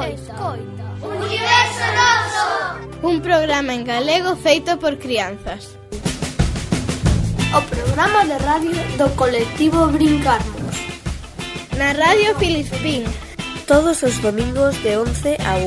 Universo Noso. Un programa en galego feito por crianzas. O programa de radio do colectivo Brincarnos. Na Radio Filispín. Todos os domingos de 11 a 1.